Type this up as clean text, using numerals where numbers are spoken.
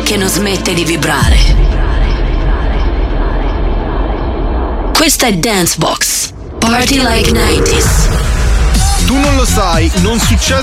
che non smette di vibrare. Questa è Dance Box. Party like 90s. Tu non lo sai, non succede